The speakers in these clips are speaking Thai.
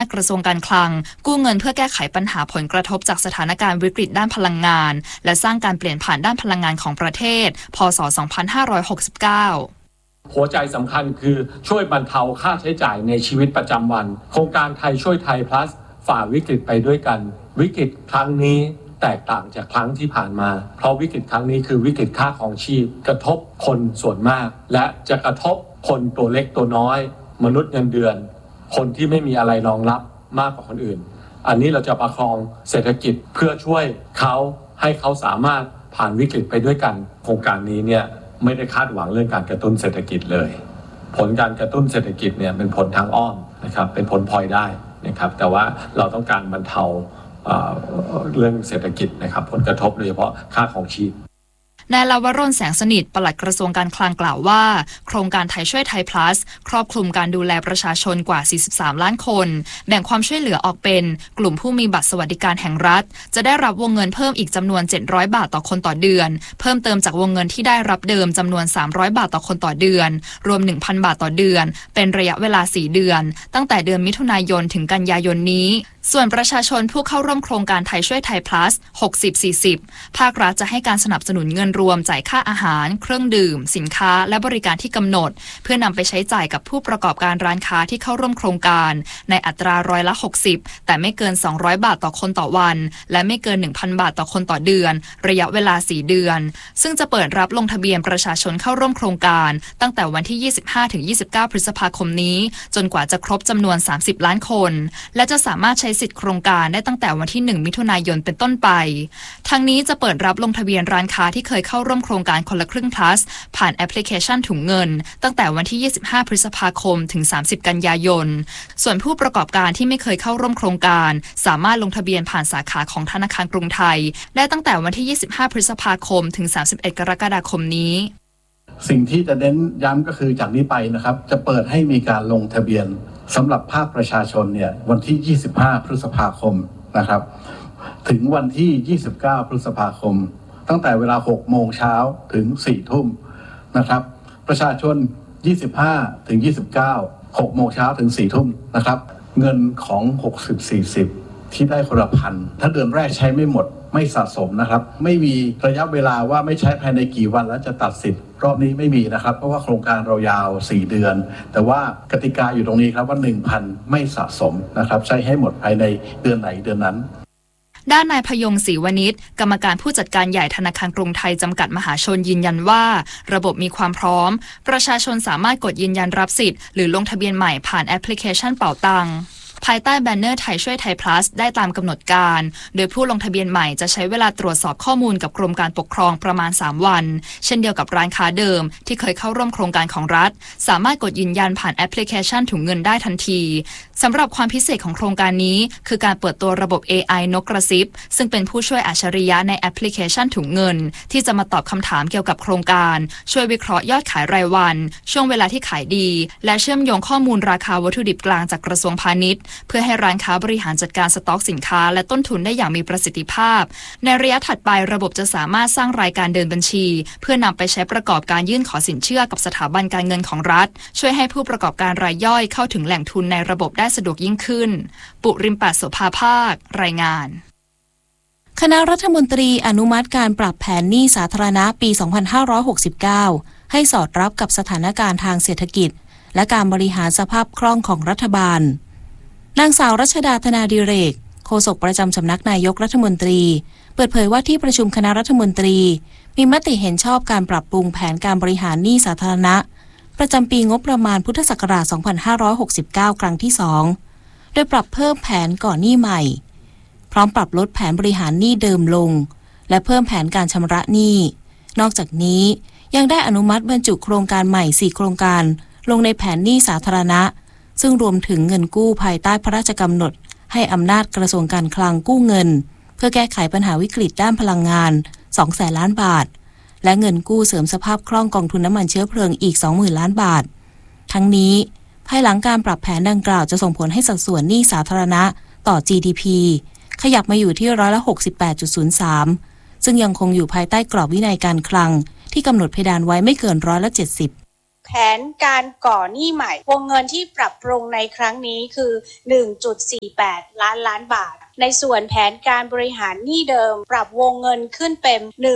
กระทรวงการคลังกู้เงินเพื่อแก้ไขปัญหาผลกระทบจากสถานการณ์วิกฤตด้านพลังงานและสร้างการเปลี่ยนผ่านด้านพลังงานของประเทศพ.ศ. 2569 หัวใจสำคัญคือช่วยบรรเทาค่าใช้จ่ายในชีวิตประจำวันโครงการไทยช่วยไทย plus ฝ่าวิกฤตไปด้วยกันวิกฤตครั้งนี้แตกต่างจากครั้งที่ผ่านมาเพราะวิกฤตครั้งนี้คือวิกฤตค่าของชีพกระทบคนส่วนมากและจะกระทบคนตัวเล็กตัวน้อยมนุษย์เงินเดือนคนที่ไม่มีอะไรรองรับมากกว่าคนอื่นอันนี้เราจะประคองเศรษฐกิจเพื่อช่วยเขาให้เขาสามารถผ่านวิกฤตไปด้วยกันโครงการนี้เนี่ยไม่ได้คาดหวังเรื่องการกระตุ้นเศรษฐกิจเลยผลการกระตุ้นเศรษฐกิจเนี่ยเป็นผลทางอ้อมนะครับเป็นผลพลอยได้นะครับแต่ว่าเราต้องการบรรเทาเรื่องเศรษฐกิจนะครับผลกระทบโดยเฉพาะค่าของชีพนายลาวรณแสงสนิทปลัดกระทรวงการคลังกล่าวว่าโครงการไทยช่วยไทย plus ครอบคลุมการดูแลประชาชนกว่า43ล้านคนแบ่งความช่วยเหลือออกเป็นกลุ่มผู้มีบัตรสวัสดิการแห่งรัฐจะได้รับวงเงินเพิ่มอีกจำนวน700บาทต่อคนต่อเดือนเพิ่มเติมจากวงเงินที่ได้รับเดิมจำนวน300บาทต่อคนต่อเดือนรวม 1,000 บาทต่อเดือนเป็นระยะเวลา4เดือนตั้งแต่เดือนมิถุนายนถึงกันยายนนี้ส่วนประชาชนผู้เข้าร่วมโครงการไทยช่วยไทย plus 60-40 ภาครัฐจะให้การสนับสนุนเงินรวมจ่ายค่าอาหารเครื่องดื่มสินค้าและบริการที่กำหนดเพื่อนำไปใช้จ่ายกับผู้ประกอบการร้านค้าที่เข้าร่วมโครงการในอัตรา60%แต่ไม่เกิน200บาทต่อคนต่อวันและไม่เกิน 1,000 บาทต่อคนต่อเดือนระยะเวลา4เดือนซึ่งจะเปิดรับลงทะเบียนประชาชนเข้าร่วมโครงการตั้งแต่วันที่ 25-29 พฤษภาคมนี้จนกว่าจะครบจำนวน30ล้านคนและจะสามารถใช้สิทธิโครงการได้ตั้งแต่วันที่1มิถุนายนเป็นต้นไปทั้งนี้จะเปิดรับลงทะเบียนร้านค้าที่เคยเข้าร่วมโครงการคนละครึ่ง plus ผ่านแอปพลิเคชันถุงเงินตั้งแต่วันที่25พฤษภาคมถึง30กันยายนส่วนผู้ประกอบการที่ไม่เคยเข้าร่วมโครงการสามารถลงทะเบียนผ่านสาขาของธนาคารกรุงไทยได้ตั้งแต่วันที่25พฤษภาคมถึง31กรกฎาคมนี้สิ่งที่จะเน้นย้ำก็คือจากนี้ไปนะครับจะเปิดให้มีการลงทะเบียนสำหรับภาคประชาชนเนี่ยวันที่25พฤษภาคมนะครับถึงวันที่29พฤษภาคมตั้งแต่เวลา 6 โมงเช้าถึง 4 ทุ่มนะครับประชาชน25ถึง29 6 โมงเช้าถึง 4 ทุ่มนะครับเงินของ60-40ที่ได้คนละพันถ้าเดือนแรกใช้ไม่หมดไม่สะสมนะครับไม่มีระยะเวลาว่าไม่ใช้ภายในกี่วันแล้วจะตัดสิทธิ์รอบนี้ไม่มีนะครับเพราะว่าโครงการเรายาว4เดือนแต่ว่ากติกาอยู่ตรงนี้ครับว่า 1,000 ไม่สะสมนะครับใช้ให้หมดภายในเดือนไหนเดือนนั้นด้านนายพยงศรีวณิชกรรมการผู้จัดการใหญ่ธนาคารกรุงไทยจำกัดมหาชนยืนยันว่าระบบมีความพร้อมประชาชนสามารถกดยืนยันรับสิทธิ์หรือลงทะเบียนใหม่ผ่านแอปพลิเคชันเป๋าตังภายใต้แบนเนอร์ไทยช่วยไทย plus ได้ตามกำหนดการโดยผู้ลงทะเบียนใหม่จะใช้เวลาตรวจสอบข้อมูลกับกรมการปกครองประมาณ3วันเช่นเดียวกับร้านค้าเดิมที่เคยเข้าร่วมโครงการของรัฐสามารถกดยืนยันผ่านแอปพลิเคชันถุงเงินได้ทันทีสำหรับความพิเศษของโครงการนี้คือการเปิดตัวระบบ AI นกกระซิบซึ่งเป็นผู้ช่วยอัจฉริยะในแอปพลิเคชันถุงเงินที่จะมาตอบคำถามเกี่ยวกับโครงการช่วยวิเคราะห์ยอดขายรายวันช่วงเวลาที่ขายดีและเชื่อมโยงข้อมูลราคาวัตถุดิบกลางจากกระทรวงพาณิชย์เพื่อให้ร้านค้าบริหารจัดการสต็อกสินค้าและต้นทุนได้อย่างมีประสิทธิภาพในระยะถัดไประบบจะสามารถสร้างรายการเดินบัญชีเพื่อนำไปใช้ประกอบการยื่นขอสินเชื่อกับสถาบันการเงินของรัฐช่วยให้ผู้ประกอบการรายย่อยเข้าถึงแหล่งทุนในระบบได้สะดวกยิ่งขึ้นปุริมปัสโสภาภาครายงานคณะรัฐมนตรีอนุมัติการปรับแผนหนี้สาธารณะปี 2569 ให้สอดรับกับสถานการณ์ทางเศรษฐกิจและการบริหารสภาพคล่องของรัฐบาลนางสาวรัชดาธนาดิเรกโฆษกประจำสำนักนายกรัฐมนตรีเปิดเผยว่าที่ประชุมคณะรัฐมนตรีมีมติเห็นชอบการปรับปรุงแผนการบริหารหนี้สาธารณะประจำปีงบประมาณพุทธศักราช 2569 ครั้งที่ 2 โดยปรับเพิ่มแผนก่อนหนี้ใหม่พร้อมปรับลดแผนบริหารหนี้เดิมลงและเพิ่มแผนการชำระหนี้นอกจากนี้ยังได้อนุมัติบรรจุโครงการใหม่4โครงการลงในแผนหนี้สาธารณะซึ่งรวมถึงเงินกู้ภายใต้พระราชกำหนดให้อำนาจกระทรวงการคลังกู้เงินเพื่อแก้ไขปัญหาวิกฤตด้านพลังงาน 200,000 ล้านบาทและเงินกู้เสริมสภาพคล่องกองทุนน้ำมันเชื้อเพลิงอีก 20,000 ล้านบาททั้งนี้ภายหลังการปรับแผนดังกล่าวจะส่งผลให้สัดส่วนหนี้สาธารณะต่อ GDP ขยับมาอยู่ที่ 68.03 ซึ่งยังคงอยู่ภายใต้กรอบวินัยการคลังที่กำหนดเพดานไว้ไม่เกิน 70%ขแผนการก่อหนี้ใหม่วงเงินที่ปรับปรุงในครั้งนี้คือ 1.48 ล้านบาทในส่วนแผนการบริหารหนี้เดิมปรับวงเงินขึ้นเป็น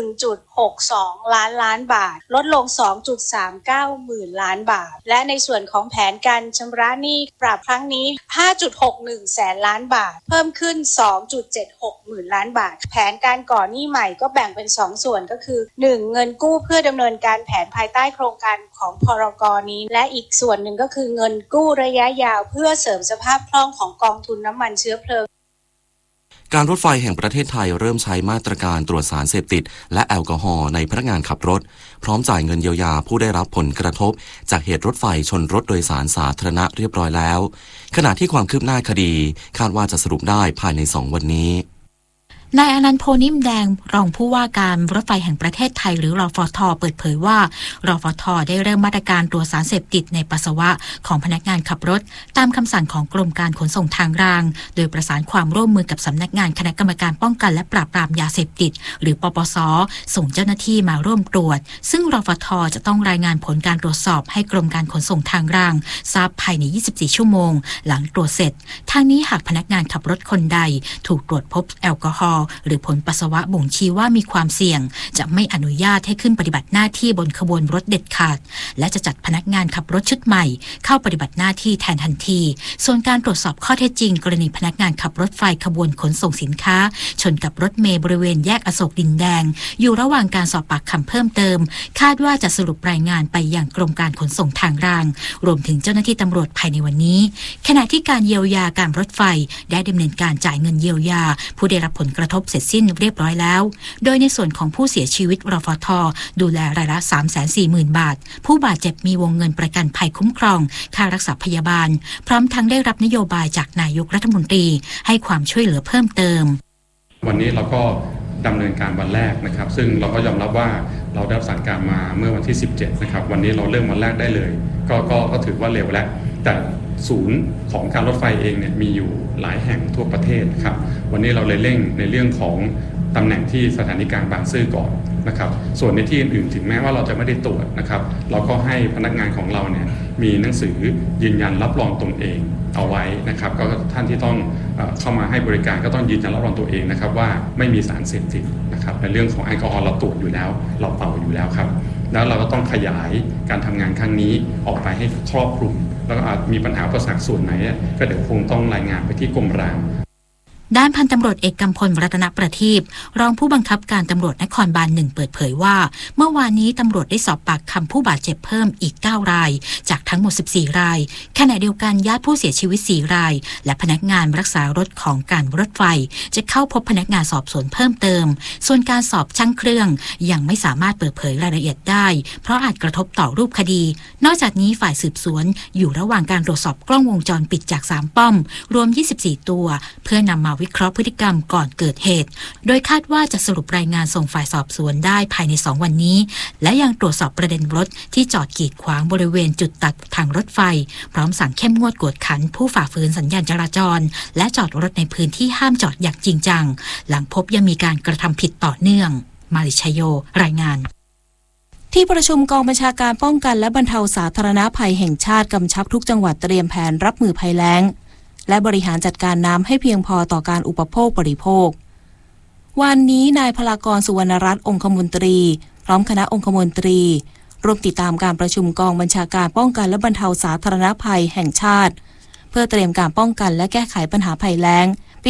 1.62 ล้านบาทลดลง 2.39 หมื่นล้านบาทและในส่วนของแผนการชำระหนี้ปรับครั้งนี้ 5.61 แสนล้านบาทเพิ่มขึ้น 2.76 หมื่นล้านบาทแผนการก่อหนี้ใหม่ก็แบ่งเป็น2ส่วนก็คือ 1. เงินกู้เพื่อดำเนินการแผนภายใต้โครงการของพรก.นี้และอีกส่วนหนึ่งก็คือเงินกู้ระยะยาวเพื่อเสริมสภาพคล่องของกองทุนน้ำมันเชื้อเพลิงการรถไฟแห่งประเทศไทยเริ่มใช้มาตรการตรวจสารเสพติดและแอลกอฮอล์ในพนักงานขับรถพร้อมจ่ายเงินเยียวยาผู้ได้รับผลกระทบจากเหตุรถไฟชนรถโดยสารสาธารณะเรียบร้อยแล้วขณะที่ความคืบหน้าคดีคาดว่าจะสรุปได้ภายใน2 วันนี้นายอนันต์ โพนิ่มแดงรองผู้ว่าการรถไฟแห่งประเทศไทยหรือรฟท.เปิดเผยว่ารฟท.ได้เริ่มมาตรการตรวจสารเสพติดในปัสสาวะของพนักงานขับรถตามคำสั่งของกรมการขนส่งทางรางโดยประสานความร่วมมือกับสำนักงานคณะกรรมการป้องกันและปราบปรามยาเสพติดหรือปปส.ส่งเจ้าหน้าที่มาร่วมตรวจซึ่งรฟท.จะต้องรายงานผลการตรวจสอบให้กรมการขนส่งทางรางทราบภายใน24 ชั่วโมงหลังตรวจเสร็จทางนี้หากพนักงานขับรถคนใดถูกตรวจพบแอลกอฮอล์หรือผลปัสสาวะบ่งชี้ว่ามีความเสี่ยงจะไม่อนุญาตให้ขึ้นปฏิบัติหน้าที่บนขบวนรถเด็ดขาดและจะจัดพนักงานขับรถชุดใหม่เข้าปฏิบัติหน้าที่แทนทันทีส่วนการตรวจสอบข้อเท็จจริงกรณีพนักงานขับรถไฟขบวนขนส่งสินค้าชนกับรถเมล์บริเวณแยกอโศกดินแดงอยู่ระหว่างการสอบปากคำเพิ่มเติมคาดว่าจะสรุปรายงานไปยังกรมการขนส่งทางรางรวมถึงเจ้าหน้าที่ตำรวจภายในวันนี้ขณะที่การเยียวยาการรถไฟได้ดำเนินการจ่ายเงินเยียวยาผู้ได้รับผลกระทบเสร็จสิ้นเรียบร้อยแล้วโดยในส่วนของผู้เสียชีวิตรฟท.ดูแลรายละ 340,000 บาทผู้บาดเจ็บมีวงเงินประกันภัยคุ้มครองค่ารักษาพยาบาลพร้อมทั้งได้รับนโยบายจากนายกรัฐมนตรีให้ความช่วยเหลือเพิ่มเติมวันนี้เราก็ดำเนินการวันแรกนะครับซึ่งเราก็ยอมรับว่าเราได้รับสั่งการมาเมื่อวันที่17นะครับวันนี้เราเริ่มวันแรกได้เลยก็ถือว่าเร็วแล้วแต่ศูนย์ของการรถไฟเองเนี่ยมีอยู่หลายแห่งทั่วประเทศครับวันนี้เราเลยเร่งในเรื่องของตำแหน่งที่สถานีกลางบางซื่อก่อนนะครับส่วนในที่อื่นๆถึงแม้ว่าเราจะไม่ได้ตรวจนะครับเราก็ให้พนักงานของเราเนี่ยมีหนังสือยืนยันรับรองตนเองเอาไว้นะครับก็ท่านที่ต้องเข้ามาให้บริการก็ต้องยืนยันรับรองตัวเองนะครับว่าไม่มีสารเสพติดนะครับในเรื่องของแอลกอฮอล์เราตรวจอยู่แล้วเราเป่าอยู่แล้วครับแล้วเราก็ต้องขยายการทำงานครั้งนี้ออกไปให้ครอบคลุมแล้วก็อาจมีปัญหาอุปสรรคส่วนไหนก็เดี๋ยวคงต้องรายงานไปที่กรมรางด้านพันตำรวจเอกกำพลรัตนประทีปรองผู้บังคับการตำรวจนครบาล1เปิดเผยว่าเมื่อวานนี้ตำรวจได้สอบปากคำผู้บาดเจ็บเพิ่มอีก9รายจากทั้งหมด14รายขณะเดียวกันญาติผู้เสียชีวิต4รายและพนักงานรักษารถของการรถไฟจะเข้าพบพนักงานสอบสวนเพิ่มเติมส่วนการสอบช่างเครื่องยังไม่สามารถเปิดเผยรายละเอียดได้เพราะอาจกระทบต่อรูปคดีนอกจากนี้ฝ่ายสืบสวนอยู่ระหว่างการตรวจสอบกล้องวงจรปิดจาก3ป้อมรวม24ตัวเพื่อนำมาวิเคราะห์พฤติกรรมก่อนเกิดเหตุโดยคาดว่าจะสรุปรายงานส่งฝ่ายสอบสวนได้ภายใน2วันนี้และยังตรวจสอบประเด็นรถที่จอดกีดขวางบริเวณจุดตัดทางรถไฟพร้อมสั่งเข้มงวดกวดขันผู้ฝ่าฝืนสัญญาณจราจรและจอดรถในพื้นที่ห้ามจอดอย่างจริงจังหลังพบยังมีการกระทำผิดต่อเนื่องมาริชโยรายงานที่ประชุมกองบัญชาการป้องกันและบรรเทาสาธารณภัยแห่งชาติกำชับทุกจังหวัดเตรียมแผนรับมือภัยแล้งและบริหารจัดการน้ำให้เพียงพอต่อการอุปโภคบริโภควันนี้นายพลากรสุวรรณรัตน์องคมนตรีพร้อมคณะองคมนตรีร่วมติดตามการประชุมกองบัญชาการป้องกันและบรรเทาสาธารณภัยแห่งชาติเพื่อเตรียมการป้องกันและแก้ไขปัญหาภัยแล้งปี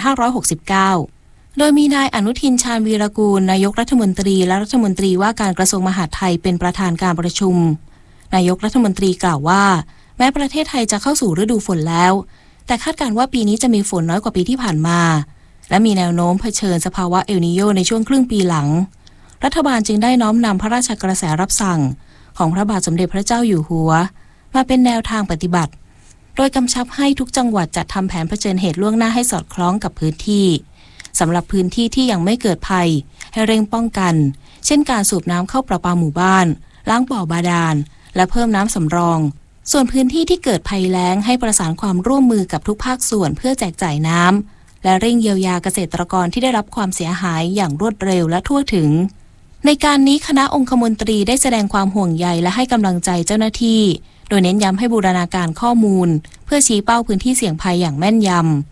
2569 โดยมีนายอนุทินชาญวีรกูลนายกรัฐมนตรีและรัฐมนตรีว่าการกระทรวงมหาดไทยเป็นประธานการประชุมนายกรัฐมนตรีกล่าวว่าแม้ประเทศไทยจะเข้าสู่ฤดูฝนแล้วแต่คาดการณ์ว่าปีนี้จะมีฝนน้อยกว่าปีที่ผ่านมาและมีแนวโน้มเผชิญสภาวะเอลนีโญในช่วงครึ่งปีหลังรัฐบาลจึงได้น้อมนำพระราชกระแสรับสั่งของพระบาทสมเด็จพระเจ้าอยู่หัวมาเป็นแนวทางปฏิบัติโดยกำชับให้ทุกจังหวัดจัดทำแผนเผชิญเหตุล่วงหน้าให้สอดคล้องกับพื้นที่สำหรับพื้นที่ที่ยังไม่เกิดภัยให้เร่งป้องกันเช่นการสูบน้ำเข้าประปาหมู่บ้านล้างบ่อบาดาลและเพิ่มน้ำสำรองส่วนพื้นที่ที่เกิดภัยแล้งให้ประสานความร่วมมือกับทุกภาคส่วนเพื่อแจกจ่ายน้ำและเร่งเยียวยาเกษตรกรที่ได้รับความเสียหายอย่างรวดเร็วและทั่วถึงในการนี้คณะองคมนตรีได้แสดงความห่วงใยและให้กำลังใจเจ้าหน้าที่โดยเน้นย้ำให้บูรณาการข้อมูลเพื่อชี้เป้าพื้นที่เสี่ยงภัยอย่างแม่นยำ